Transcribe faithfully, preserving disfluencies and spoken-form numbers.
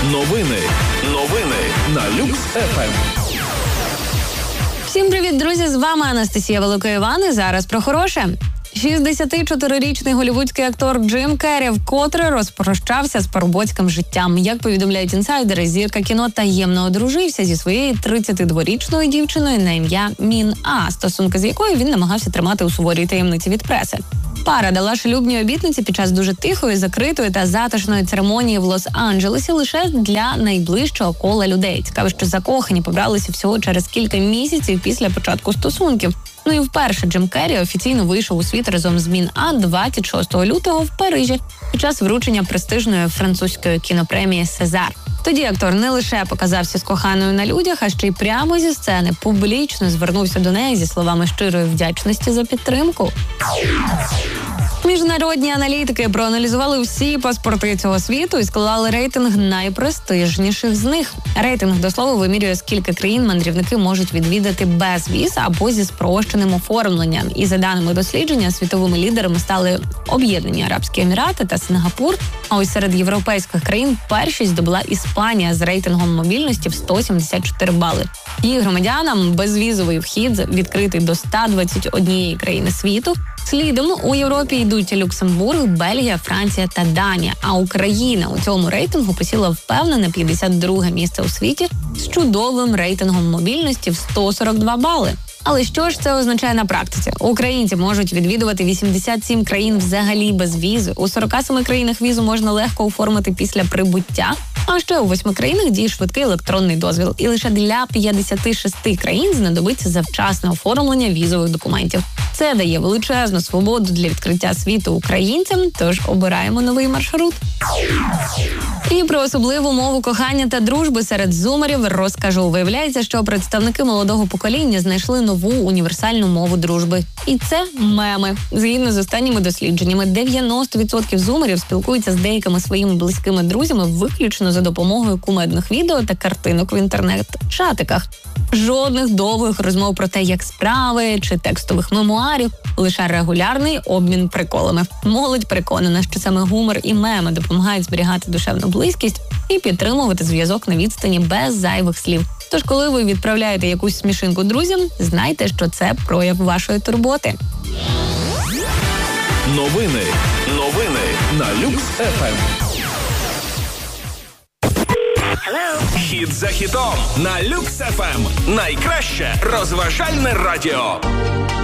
Новини. Новини на Люкс еф ем. Всім привіт, друзі! З вами Анастасія Великоїван і зараз про хороше. шістдесятичотирирічний голлівудський актор Джим Керрі вкотре розпрощався з парубоцьким життям. Як повідомляють інсайдери, зірка кіно таємно одружився зі своєю тридцятидворічною дівчиною на ім'я Мін А, стосунки з якою він намагався тримати у суворій таємниці від преси. Пара дала шлюбні обітниці під час дуже тихої, закритої та затишної церемонії в Лос-Анджелесі лише для найближчого кола людей. Цікаво, що закохані побралися всього через кілька місяців після початку стосунків. Ну і вперше Джим Керрі офіційно вийшов у світ разом з Мін А двадцять шостого лютого в Парижі під час вручення престижної французької кінопремії «Сезар». Тоді актор не лише показався з коханою на людях, а ще й прямо зі сцени публічно звернувся до неї зі словами щирої вдячності за підтримку. Міжнародні аналітики проаналізували всі паспорти цього світу і склали рейтинг найпрестижніших з них. Рейтинг, до слова, вимірює, скільки країн мандрівники можуть відвідати без віз або зі спрощеним оформленням. І за даними дослідження, світовими лідерами стали Об'єднані Арабські Емірати та Сингапур. А ось серед європейських країн першість здобула Іспанія з рейтингом мобільності в сто сімдесят чотири бали. Її громадянам безвізовий вхід відкритий до ста двадцяти однієї країни світу. Слідом у Європі йдуть Люксембург, Бельгія, Франція та Данія. А Україна у цьому рейтингу посіла впевнене п'ятдесят друге місце у світі з чудовим рейтингом мобільності в сто сорок два бали. Але що ж це означає на практиці? Українці можуть відвідувати вісімдесят сім країн взагалі без візи. У сорока семи країнах візу можна легко оформити після прибуття. А ще у восьми країнах діє швидкий електронний дозвіл. І лише для п'ятдесяти шести країн знадобиться завчасне оформлення візових документів. Це дає величезну свободу для відкриття світу українцям, тож обираємо новий маршрут. І про особливу мову кохання та дружби серед зумерів розкажу. Виявляється, що представники молодого покоління знайшли нову універсальну мову дружби. І це меми. Згідно з останніми дослідженнями, дев'яносто відсотків зумерів спілкуються з деякими своїми близькими друзями виключно за допомогою кумедних відео та картинок в інтернет-чатиках. Жодних довгих розмов про те, як справи, чи текстових мемуарів, лише регулярний обмін приколами. Молодь переконана, що саме гумор і меми допомагають зберігати душевну близькість і підтримувати зв'язок на відстані без зайвих слів. Тож, коли ви відправляєте якусь смішинку друзям, знайте, що це прояв вашої турботи. Новини. Новини на Люкс еф ем. Хіт за хітом на Люкс еф ем. Найкраще розважальне радіо.